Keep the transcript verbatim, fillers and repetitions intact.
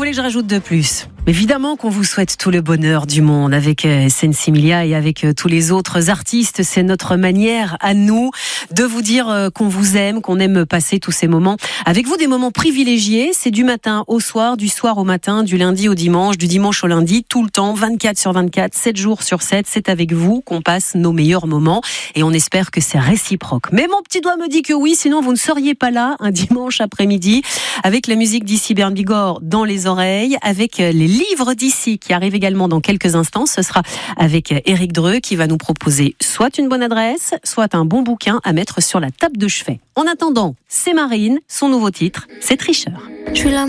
voulez que je rajoute de plus ? Évidemment qu'on vous souhaite tout le bonheur du monde avec Sensimilia et avec tous les autres artistes. C'est notre manière à nous de vous dire qu'on vous aime, qu'on aime passer tous ces moments avec vous, des moments privilégiés. C'est du matin au soir, du soir au matin, du lundi au dimanche, du dimanche au lundi, tout le temps, vingt-quatre sur vingt-quatre, sept jours sur sept. C'est avec vous qu'on passe nos meilleurs moments et on espère que c'est réciproque. Mais mon petit doigt me dit que oui, sinon vous ne seriez pas là un dimanche après-midi avec la musique d'Issy Berne Bigorre dans les oreilles, avec les livres d'Issy qui arrive également dans quelques instants. Ce sera avec Éric Dreux qui va nous proposer soit une bonne adresse, soit un bon bouquin à mettre sur la table de chevet. En attendant, c'est Marine, son nouveau titre, c'est Tricheur. Je suis là.